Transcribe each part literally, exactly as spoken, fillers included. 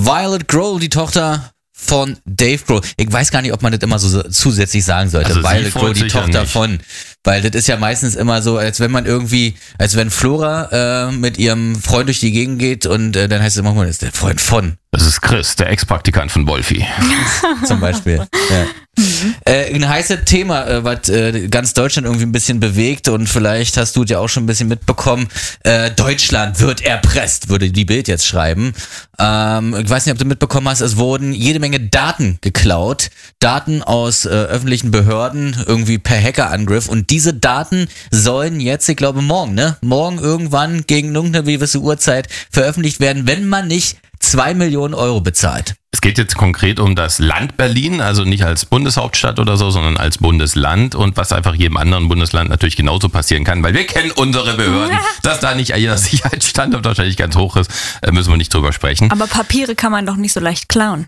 Violet Grohl, die Tochter von Dave Grohl. Ich weiß gar nicht, ob man das immer so zusätzlich sagen sollte. Also Violet Grohl, die Tochter nicht. von. Weil das ist ja meistens immer so, als wenn man irgendwie, als wenn Flora äh, mit ihrem Freund durch die Gegend geht und äh, dann heißt es immer, das ist der Freund von. Das ist Chris, der Ex-Praktikant von Wolfi. Zum Beispiel. Ja. Mhm. Äh, ein heißes Thema, äh, was äh, ganz Deutschland irgendwie ein bisschen bewegt und vielleicht hast du es ja auch schon ein bisschen mitbekommen. Äh, Deutschland wird erpresst, würde die Bild jetzt schreiben. Ähm, ich weiß nicht, ob du mitbekommen hast, es wurden jede Menge Daten geklaut. Daten aus äh, öffentlichen Behörden, irgendwie per Hackerangriff. Und diese Daten sollen jetzt, ich glaube morgen, ne? Morgen irgendwann gegen irgendeine gewisse Uhrzeit veröffentlicht werden, wenn man nicht zwei Millionen Euro bezahlt. Es geht jetzt konkret um das Land Berlin, also nicht als Bundeshauptstadt oder so, sondern als Bundesland und was einfach jedem anderen Bundesland natürlich genauso passieren kann, weil wir kennen unsere Behörden, dass da nicht ihr Sicherheitsstandard wahrscheinlich ganz hoch ist, müssen wir nicht drüber sprechen. Aber Papiere kann man doch nicht so leicht klauen.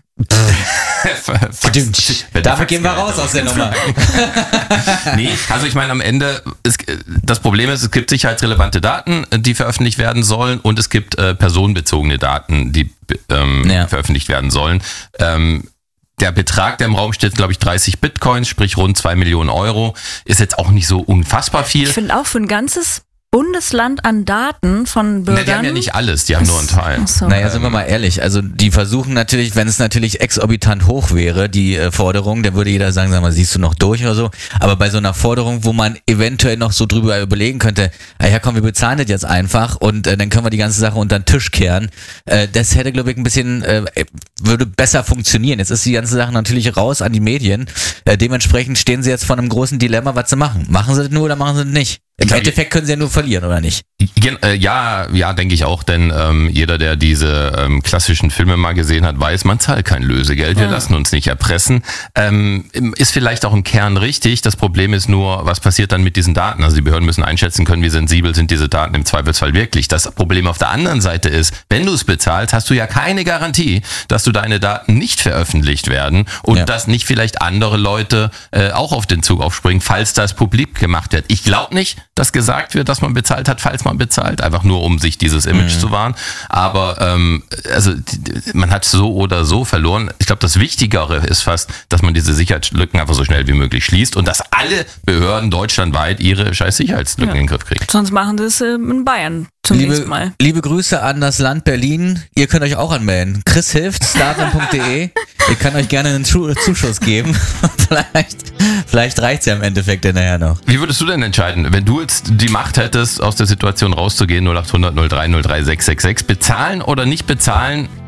Damit gehen wir raus aus der Nummer. Nee, also ich meine am Ende, es, das Problem ist, es gibt sicherheitsrelevante Daten, die veröffentlicht werden sollen und es gibt äh, personenbezogene Daten, die ähm, ja. veröffentlicht werden sollen. Ähm, der Betrag, der im Raum steht, glaube ich dreißig Bitcoins, sprich rund zwei Millionen Euro, ist jetzt auch nicht so unfassbar viel. Ich finde auch für ein ganzes Bundesland an Daten von Bürgern. Na, die haben ja nicht alles, die haben nur einen Teil. So. Naja, sind wir mal ehrlich, also die versuchen natürlich, wenn es natürlich exorbitant hoch wäre, die äh, Forderung, dann würde jeder sagen, sag mal, siehst du noch durch oder so, aber bei so einer Forderung, wo man eventuell noch so drüber überlegen könnte, ja komm, wir bezahlen das jetzt einfach und äh, dann können wir die ganze Sache unter den Tisch kehren, äh, das hätte, glaube ich, ein bisschen, äh, würde besser funktionieren. Jetzt ist die ganze Sache natürlich raus an die Medien, äh, dementsprechend stehen sie jetzt vor einem großen Dilemma, was sie machen. Machen sie das nur oder machen sie das nicht? Im Endeffekt können sie ja nur verlieren, oder nicht? Ja, ja, denke ich auch, denn ähm, jeder, der diese ähm, klassischen Filme mal gesehen hat, weiß, man zahlt kein Lösegeld, wir ja. lassen uns nicht erpressen. Ähm, ist vielleicht auch im Kern richtig, das Problem ist nur, was passiert dann mit diesen Daten? Also die Behörden müssen einschätzen können, wie sensibel sind diese Daten im Zweifelsfall wirklich. Das Problem auf der anderen Seite ist, wenn du es bezahlst, hast du ja keine Garantie, dass du deine Daten nicht veröffentlicht werden und ja. dass nicht vielleicht andere Leute äh, auch auf den Zug aufspringen, falls das publik gemacht wird. Ich glaube nicht, dass gesagt wird, dass man bezahlt hat, falls man bezahlt, einfach nur um sich dieses Image mhm. zu wahren. Aber ähm, also man hat so oder so verloren. Ich glaube, das Wichtigere ist fast, dass man diese Sicherheitslücken einfach so schnell wie möglich schließt und dass alle Behörden deutschlandweit ihre scheiß Sicherheitslücken ja. in den Griff kriegen. Sonst machen sie es in Bayern zunächst liebe, mal. Liebe Grüße an das Land Berlin. Ihr könnt euch auch anmelden. Chris hilft, startland punkt de. Ich kann euch gerne einen Zuschuss geben. vielleicht vielleicht reicht es ja im Endeffekt nachher noch. Wie würdest du denn entscheiden, wenn du jetzt die Macht hättest, aus der Situation rauszugehen, null acht hundert null drei null drei sechs sechs sechs, bezahlen oder nicht bezahlen?